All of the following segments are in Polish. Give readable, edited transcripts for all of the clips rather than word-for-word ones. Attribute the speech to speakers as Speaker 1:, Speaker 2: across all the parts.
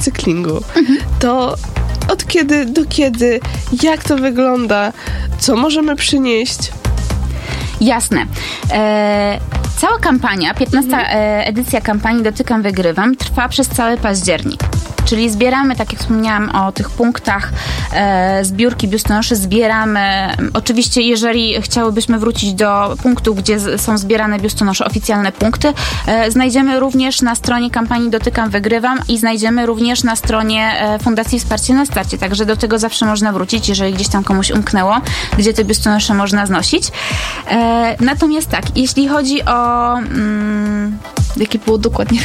Speaker 1: recyklingu. To od kiedy do kiedy? Jak to wygląda? Co możemy przynieść?
Speaker 2: Jasne. Cała kampania, 15. edycja kampanii Dotykam, Wygrywam, trwa przez cały październik. Czyli zbieramy, tak jak wspomniałam o tych punktach zbiórki biustonoszy, zbieramy. Oczywiście, jeżeli chciałybyśmy wrócić do punktu, gdzie są zbierane biustonosze, oficjalne punkty, znajdziemy również na stronie kampanii Dotykam, Wygrywam i znajdziemy również na stronie Fundacji Wsparcie na Starcie. Także do tego zawsze można wrócić, jeżeli gdzieś tam komuś umknęło, gdzie te biustonosze można znosić. Natomiast tak, jeśli chodzi o... jakie było dokładnie...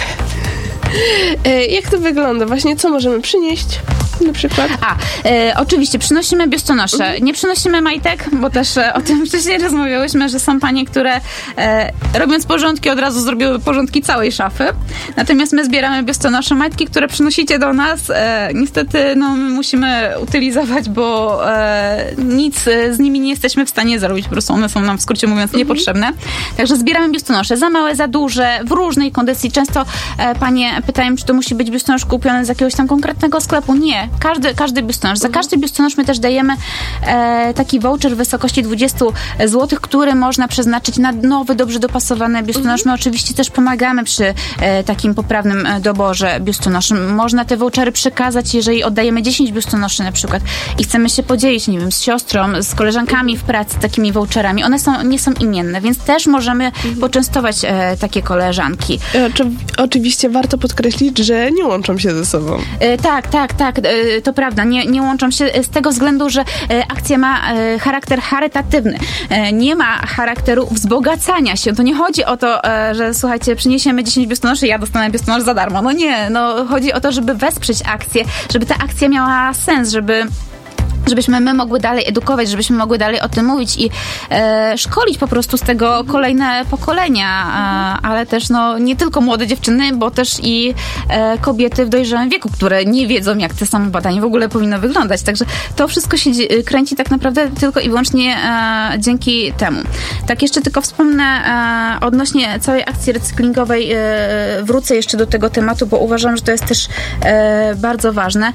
Speaker 1: Jak to wygląda? Właśnie co możemy przynieść na przykład?
Speaker 2: Oczywiście, przynosimy biustonosze. Nie przynosimy majtek, bo też o tym wcześniej rozmawiałyśmy, że są panie, które robiąc porządki od razu zrobiły porządki całej szafy. Natomiast my zbieramy biustonosze, majtki, które przynosicie do nas. Niestety my musimy utylizować, bo nic z nimi nie jesteśmy w stanie zrobić. Po prostu one są nam, w skrócie mówiąc, niepotrzebne. Także zbieramy biustonosze. Za małe, za duże, w różnej kondycji. Często panie pytają, czy to musi być biustonosz kupiony z jakiegoś tam konkretnego sklepu. Nie. Każdy biustonosz. Za każdy biustonosz my też dajemy taki voucher w wysokości 20 zł, który można przeznaczyć na nowy, dobrze dopasowany biustonosz. My oczywiście też pomagamy przy takim poprawnym doborze biustonoszy. Można te vouchery przekazać, jeżeli oddajemy 10 biustonoszy na przykład i chcemy się podzielić, nie wiem, z siostrą, z koleżankami w pracy takimi voucherami. One nie są imienne, więc też możemy poczęstować takie koleżanki.
Speaker 1: Oczywiście warto podkreślić, że nie łączą się ze sobą.
Speaker 2: Tak. To prawda, nie łączą się z tego względu, że akcja ma charakter charytatywny. Nie ma charakteru wzbogacania się. To nie chodzi o to, że słuchajcie, przyniesiemy 10 biustonoszy i ja dostanę biustonosz za darmo. No nie, chodzi o to, żeby wesprzeć akcję, żeby ta akcja miała sens, żebyśmy my mogły dalej edukować, żebyśmy mogły dalej o tym mówić i szkolić po prostu z tego kolejne pokolenia, ale też nie tylko młode dziewczyny, bo też i kobiety w dojrzałym wieku, które nie wiedzą, jak te samobadanie w ogóle powinno wyglądać. Także to wszystko się kręci tak naprawdę tylko i wyłącznie dzięki temu. Tak jeszcze tylko wspomnę odnośnie całej akcji recyklingowej, wrócę jeszcze do tego tematu, bo uważam, że to jest też bardzo ważne.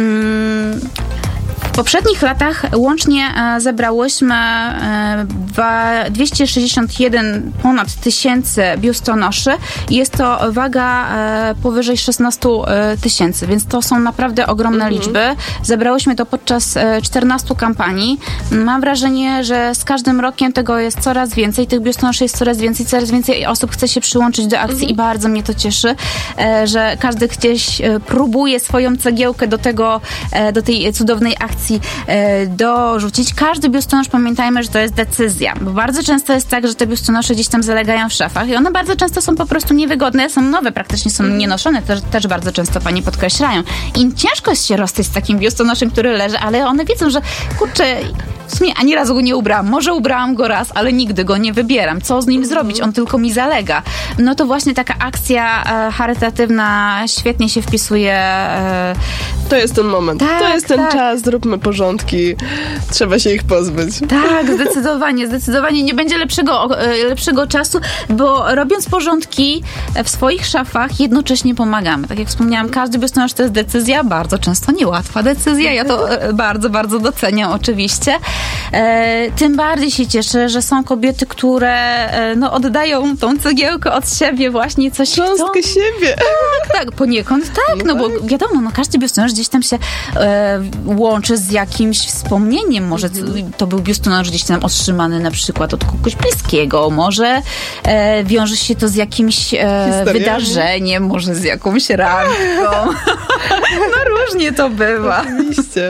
Speaker 2: W poprzednich latach łącznie zebrałyśmy 261 ponad tysięcy biustonoszy i jest to waga powyżej 16 tysięcy, więc to są naprawdę ogromne liczby. Zebrałyśmy to podczas 14 kampanii. Mam wrażenie, że z każdym rokiem tego jest coraz więcej, tych biustonoszy jest coraz więcej osób chce się przyłączyć do akcji i bardzo mnie to cieszy, że każdy gdzieś próbuje swoją cegiełkę do tej cudownej akcji dorzucić. Każdy biustonosz, pamiętajmy, że to jest decyzja, bo bardzo często jest tak, że te biustonosze gdzieś tam zalegają w szafach i one bardzo często są po prostu niewygodne, są nowe, praktycznie są nienoszone, też bardzo często pani podkreślają. Im ciężko jest się rozstać z takim biustonoszem, który leży, ale one wiedzą, że kurczę, w sumie ani razu go nie ubrałam. Może ubrałam go raz, ale nigdy go nie wybieram. Co z nim zrobić? On tylko mi zalega. No to właśnie taka akcja charytatywna świetnie się wpisuje.
Speaker 1: To jest ten moment.
Speaker 2: Tak,
Speaker 1: to jest ten czas. Zróbmy porządki. Trzeba się ich pozbyć.
Speaker 2: Tak, zdecydowanie. Nie będzie lepszego czasu, bo robiąc porządki w swoich szafach jednocześnie pomagamy. Tak jak wspomniałam, każdy biustonosz to jest decyzja, bardzo często niełatwa decyzja. Ja to bardzo, bardzo doceniam oczywiście. Tym bardziej się cieszę, że są kobiety, które oddają tą cegiełkę od siebie, właśnie coś
Speaker 1: cząstkę siebie.
Speaker 2: Tak, poniekąd tak, bo wiadomo, każdy biustonosz gdzieś tam się łączy z jakimś wspomnieniem. Może to był biustonosz gdzieś tam otrzymany na przykład od kogoś bliskiego, może wiąże się to z jakimś wydarzeniem, może z jakąś randką. Różnie to bywa.
Speaker 1: Oczywiście.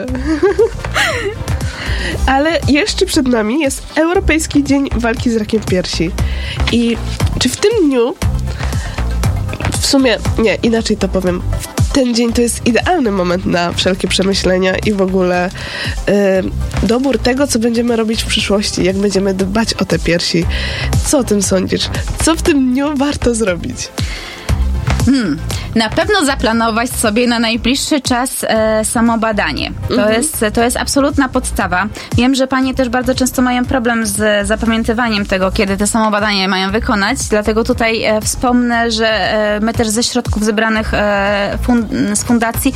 Speaker 1: Ale jeszcze przed nami jest Europejski Dzień Walki z Rakiem Piersi. I czy w tym dniu, w sumie, nie, inaczej to powiem, ten dzień to jest idealny moment na wszelkie przemyślenia i w ogóle dobór tego, co będziemy robić w przyszłości, jak będziemy dbać o te piersi. Co o tym sądzisz? Co w tym dniu warto zrobić?
Speaker 2: Na pewno zaplanować sobie na najbliższy czas samobadanie. To jest absolutna podstawa. Wiem, że panie też bardzo często mają problem z zapamiętywaniem tego, kiedy te samobadanie mają wykonać, dlatego tutaj wspomnę, że my też ze środków zebranych z fundacji